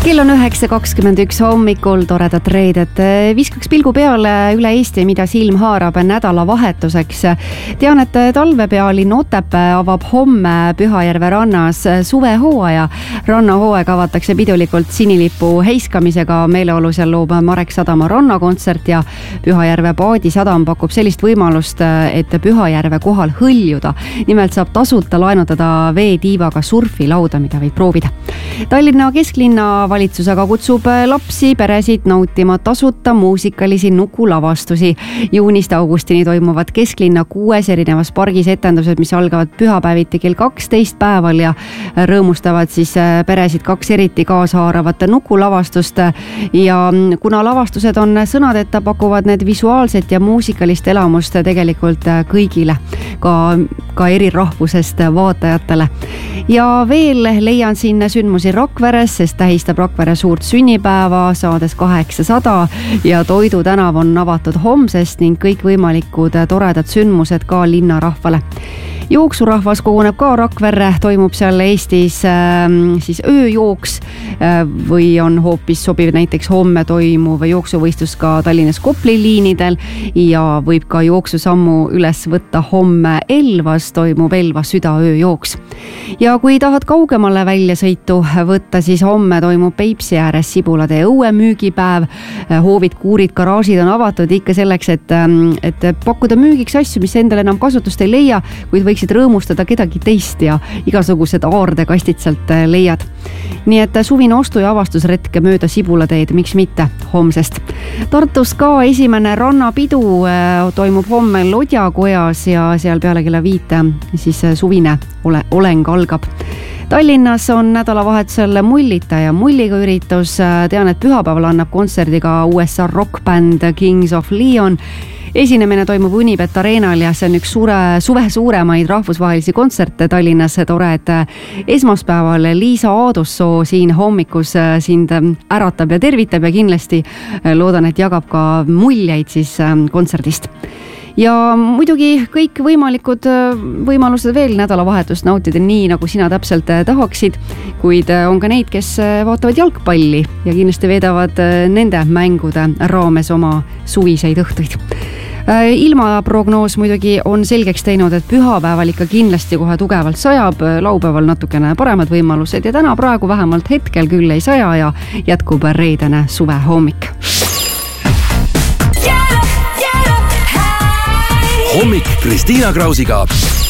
Kell on 9.21 hommikul, toredat reedet. Viskaks pilgu peale üle Eesti, mida silm haarab nädalavahetuseks. Tean, et talvepealinn Otepää avab homme Pühajärve rannas suvehooaja. Rannahooaeg avatakse pidulikult sinilipu heiskamisega. Meeleolu seal loob Marek Sadama rannakontsert ja Pühajärve paadisadam pakub sellist võimalust, et Pühajärve kohal hõljuda. Nimelt saab tasuta laenutada veetiivaga surfilauda, mida võid proovida. Tallinna kesklinna valitsus aga kutsub lapsi, peresid nautima tasuta muusikalisi nukulavastusi. Juunist augustini toimuvad kesklinna 6 erinevas pargis etendused, mis algavad pühapäeviti kell 12 päeval ja rõõmustavad siis peresid 2 eriti kaashaaravat nukulavastust. Ja kuna lavastused on sõnadeta, pakuvad need visuaalset ja muusikalist elamust tegelikult kõigile, ka eri rahvusest vaatajatele. Ja veel leian siin sündmusi Rakveres, sest tähistab Rakvere suurt sünnipäeva, saades 800 ja Toidu tänav on avatud homsest ning kõikvõimalikud toredad sündmused ka linnarahvale. Jooksurahvas koguneb ka Rakverre, toimub seal Eestis siis ööjooks või on hoopis sobiv näiteks homme toimuv jooksuvõistlus ka Tallinnas Kopli liinidel ja võib ka jooksusammu üles võtta homme Elvas, toimub Elva südaööjooks. Ja kui tahad kaugemale välja sõitu võtta, siis homme toimub Peipsi ääres Sibulade õuemüügipäev. Hoovid, kuurid, garaažid on avatud ikka selleks, et pakkuda müügiks asju, mis endale enam kasutust ei leia, kuid võiksid rõõmustada kedagi teist ja igasugused aardekastid sealt leiad. Nii et suvine ostu- ja avastusretke mööda Sibulateed, miks mitte homsest. Tartus ka esimene rannapidu toimub homme Lodjakojas ja seal peale kella 5 siis suvine oleng algab. Tallinnas on nädalavahetusel Mullita ja Mulliga üritus. Tean, et pühapäeval annab kontserdi ka USA rockbänd Kings of Leon. Esinemine toimub Unibet Arenal ja see on üks suve suuremaid rahvusvahelisi kontserte Tallinnas. Tore, et esmaspäeval Liisa Aadussoo siin hommikus sind äratab ja tervitab ja kindlasti loodan, et jagab ka muljeid siis kontserdist. Ja muidugi kõik võimalikud võimalused veel nädalavahetust nautida nii, nagu sina täpselt tahaksid, kuid on ka neid, kes vaatavad jalgpalli ja kindlasti veedavad nende mängude raames oma suviseid õhtuid. Ilmaprognoos muidugi on selgeks teinud, et pühapäeval ikka kindlasti kohe tugevalt sajab, laupäeval natukene paremad võimalused ja täna praegu vähemalt hetkel küll ei saja ja jätkub reedene suvehommik. Hommik Kristiina Krausiga.